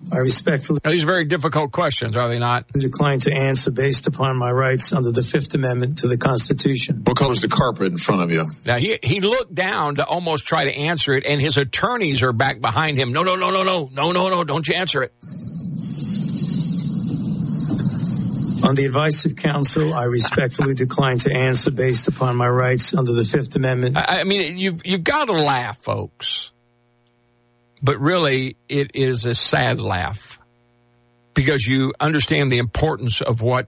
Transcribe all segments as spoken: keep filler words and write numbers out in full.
I respectfully... Now, these are very difficult questions, are they not? ...decline to answer based upon my rights under the Fifth Amendment to the Constitution. What color is the carpet in front of you? Now, he he looked down to almost try to answer it, and his attorneys are back behind him. No, no, no, no, no, no, no, no, don't you answer it. On the advice of counsel, I respectfully decline to answer based upon my rights under the Fifth Amendment. I, I mean, you've, you've got to laugh, folks. But really, it is a sad laugh because you understand the importance of what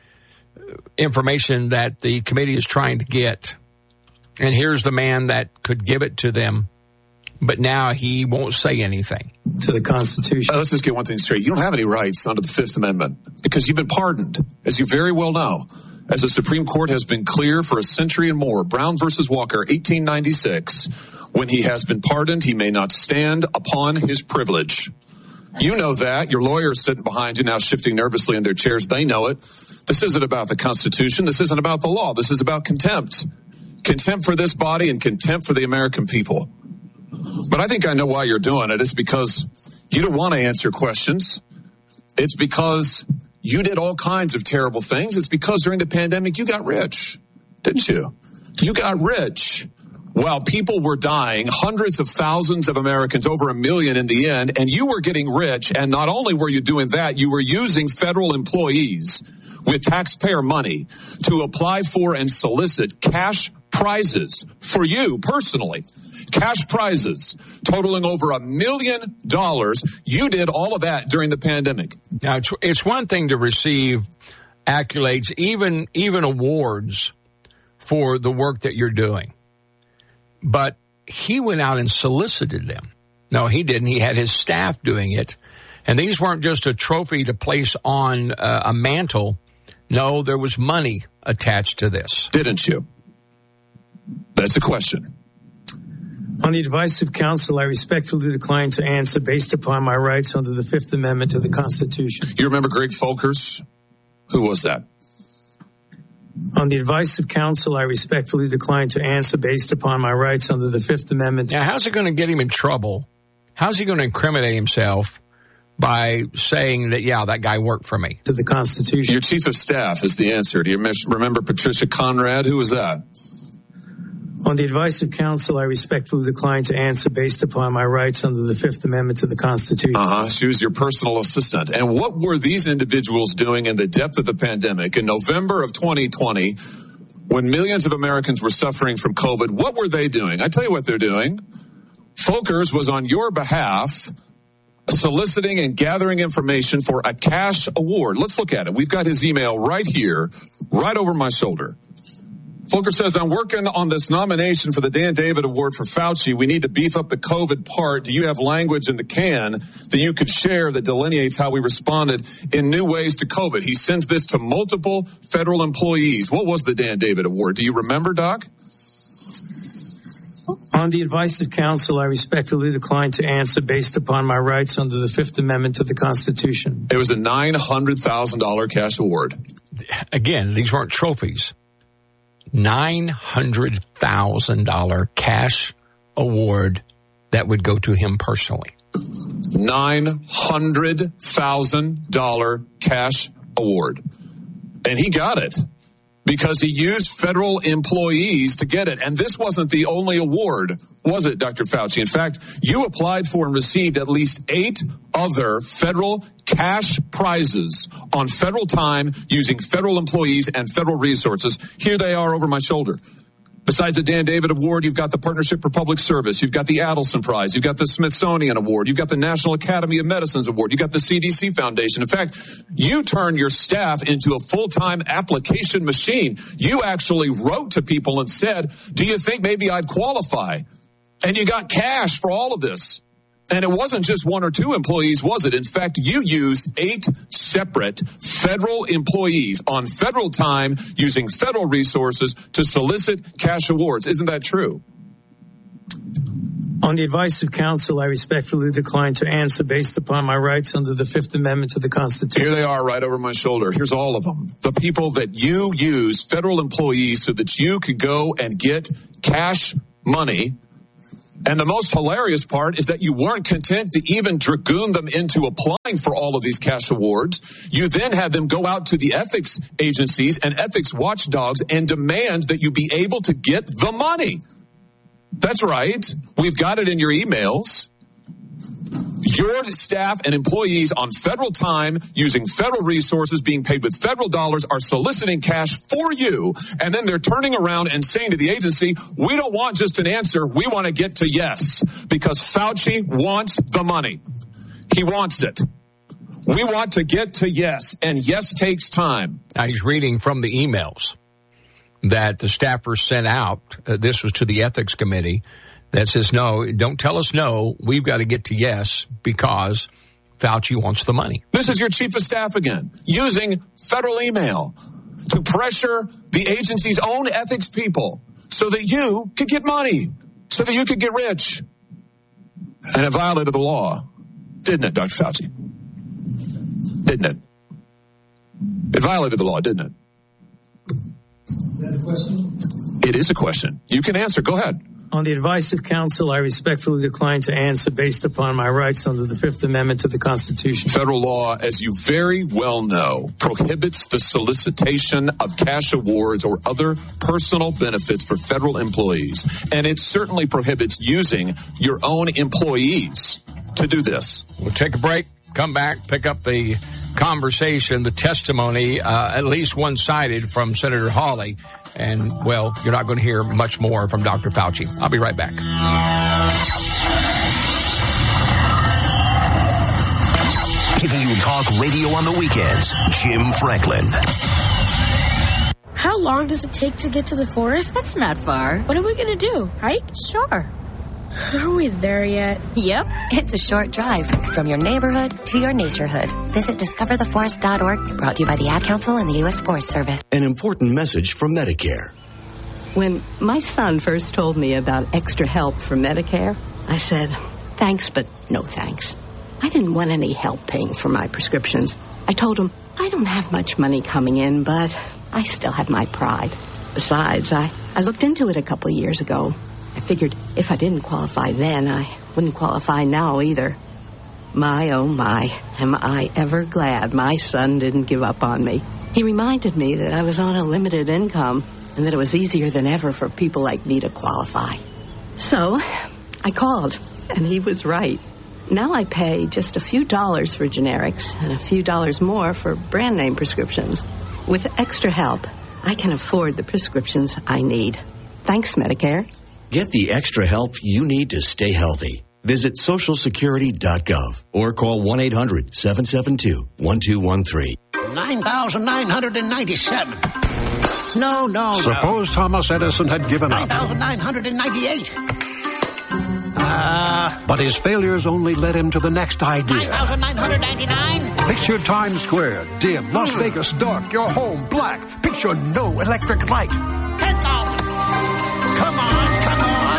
information that the committee is trying to get. And here's the man that could give it to them, but now he won't say anything. To the Constitution. Uh, let's just get one thing straight. You don't have any rights under the Fifth Amendment because you've been pardoned, as you very well know. As the Supreme Court has been clear for a century and more, Brown versus Walker, eighteen ninety-six, when he has been pardoned, he may not stand upon his privilege. You know that. Your lawyers sitting behind you now shifting nervously in their chairs. They know it. This isn't about the Constitution. This isn't about the law. This is about contempt. Contempt for this body and contempt for the American people. But I think I know why you're doing it. It's because you don't want to answer questions. It's because you did all kinds of terrible things. It's because during the pandemic, you got rich, didn't you? You got rich while people were dying, hundreds of thousands of Americans, over a million in the end, and you were getting rich. And not only were you doing that, you were using federal employees with taxpayer money to apply for and solicit cash prizes for you personally. Cash prizes totaling over a million dollars. You did all of that during the pandemic. Now, it's, it's one thing to receive accolades, even even awards for the work that you're doing. But he went out and solicited them. No, he didn't. He had his staff doing it. And these weren't just a trophy to place on uh, a mantle. No, there was money attached to this. Didn't you? That's a question. On the advice of counsel, I respectfully decline to answer based upon my rights under the Fifth Amendment to the Constitution. You remember Greg Folkers? Who was that? On the advice of counsel, I respectfully decline to answer based upon my rights under the Fifth Amendment. Now, how's it going to get him in trouble? How's he going to incriminate himself by saying that, yeah, that guy worked for me? To the Constitution. Your chief of staff is the answer. Do you remember Patricia Conrad? Who was that? On the advice of counsel, I respectfully decline to answer based upon my rights under the Fifth Amendment to the Constitution. Uh-huh. She was your personal assistant. And what were these individuals doing in the depth of the pandemic in November of twenty twenty when millions of Americans were suffering from COVID? What were they doing? I tell you what they're doing. Folkers was on your behalf soliciting and gathering information for a cash award. Let's look at it. We've got his email right here, right over my shoulder. Folkers says, I'm working on this nomination for the Dan David Award for Fauci. We need to beef up the COVID part. Do you have language in the can that you could share that delineates how we responded in new ways to COVID? He sends this to multiple federal employees. What was the Dan David Award? Do you remember, Doc? On the advice of counsel, I respectfully decline to answer based upon my rights under the Fifth Amendment to the Constitution. It was a nine hundred thousand dollars cash award. Again, these weren't trophies. nine hundred thousand dollars cash award that would go to him personally. nine hundred thousand dollars cash award. And he got it because he used federal employees to get it. And this wasn't the only award, was it, Doctor Fauci? In fact, you applied for and received at least eight other federal cash prizes on federal time using federal employees and federal resources. Here they are over my shoulder. Besides the Dan David Award, you've got the Partnership for Public Service. You've got the Adelson Prize. You've got the Smithsonian Award. You've got the National Academy of Medicine's Award. You've got the C D C Foundation. In fact, you turned your staff into a full-time application machine. You actually wrote to people and said, do you think maybe I'd qualify? And you got cash for all of this. And it wasn't just one or two employees, was it? In fact, you used eight separate federal employees on federal time using federal resources to solicit cash awards. Isn't that true? On the advice of counsel, I respectfully decline to answer based upon my rights under the Fifth Amendment to the Constitution. Here they are right over my shoulder. Here's all of them. The people that you use, federal employees, so that you could go and get cash money And the most hilarious part is that you weren't content to even dragoon them into applying for all of these cash awards. You then had them go out to the ethics agencies and ethics watchdogs and demand that you be able to get the money. That's right. We've got it in your emails. Your staff and employees on federal time, using federal resources, being paid with federal dollars, are soliciting cash for you. And then they're turning around and saying to the agency, we don't want just an answer. We want to get to yes, because Fauci wants the money. He wants it. We want to get to yes, and yes takes time. Now he's reading from the emails that the staffers sent out. Uh, this was to the ethics committee. That says, no, don't tell us no. We've got to get to yes because Fauci wants the money. This is your chief of staff again, using federal email to pressure the agency's own ethics people so that you could get money, so that you could get rich. And it violated the law, didn't it, Doctor Fauci? Didn't it? It violated the law, didn't it? Is that a question? It is a question. You can answer. Go ahead. On the advice of counsel, I respectfully decline to answer based upon my rights under the Fifth Amendment to the Constitution. Federal law, as you very well know, prohibits the solicitation of cash awards or other personal benefits for federal employees. And it certainly prohibits using your own employees to do this. We'll take a break, come back, pick up the conversation, the testimony, uh, at least one-sided from Senator Hawley. And, well, you're not going to hear much more from Doctor Fauci. I'll be right back. Giving you talk radio on the weekends, Jim Franklin. How long does it take to get to the forest? That's not far. What are we going to do? Hike? Sure. Are we there yet? Yep. It's a short drive from your neighborhood to your naturehood. Visit discover the forest dot org, brought to you by the Ad Council and the U S Forest Service. An important message from Medicare. When my son first told me about extra help from Medicare, I said, thanks, but no thanks. I didn't want any help paying for my prescriptions. I told him, I don't have much money coming in, but I still have my pride. Besides, I, I looked into it a couple of years ago. I figured if I didn't qualify then, I wouldn't qualify now either. My, oh my, am I ever glad my son didn't give up on me. He reminded me that I was on a limited income and that it was easier than ever for people like me to qualify. So I called, and he was right. Now I pay just a few dollars for generics and a few dollars more for brand name prescriptions. With extra help, I can afford the prescriptions I need. Thanks, Medicare. Get the extra help you need to stay healthy. Visit social security dot gov or call one eight hundred seven seven two one two one three. nine thousand nine hundred ninety-seven. No, no, Suppose no. Thomas Edison had given nine up. nine thousand nine hundred ninety-eight. Uh, But his failures only led him to the next idea. nine thousand nine hundred ninety-nine. Picture Times Square, dim, Las Vegas dark, your home black. Picture no electric light. ten thousand. Come on, come on.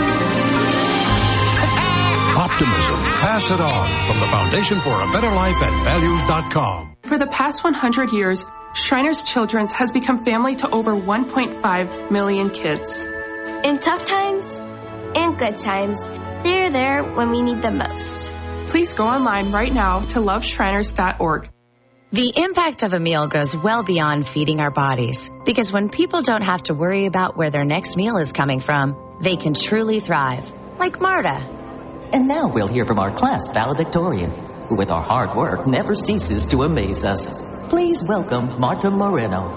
Optimism. Pass it on from the Foundation for a Better Life at values dot com. For the past one hundred years, Shriners Children's has become family to over one point five million kids. In tough times and good times, they're there when we need them most. Please go online right now to love shriners dot org. The impact of a meal goes well beyond feeding our bodies, because when people don't have to worry about where their next meal is coming from, they can truly thrive, like Marta. And now we'll hear from our class valedictorian, who with our hard work never ceases to amaze us. Please welcome Marta Moreno.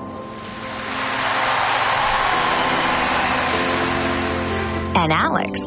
And Alex.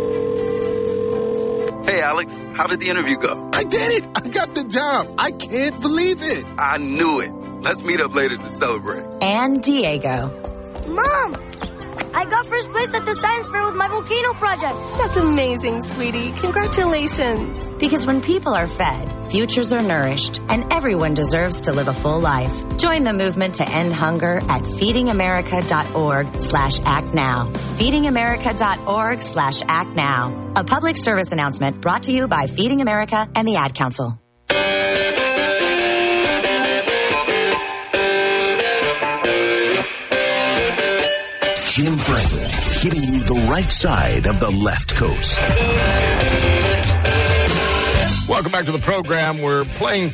Hey, Alex, how did the interview go? I did it! I got the job! I can't believe it! I knew it. Let's meet up later to celebrate. And Diego. Mom! I got first place at the science fair with my volcano project. That's amazing, sweetie. Congratulations. Because when people are fed, futures are nourished, and everyone deserves to live a full life. Join the movement to end hunger at feeding america dot org slash act now. feeding america dot org slash act now. A public service announcement brought to you by Feeding America and the Ad Council. Jim Franklin, hitting you the right side of the left coast. Welcome back to the program. We're playing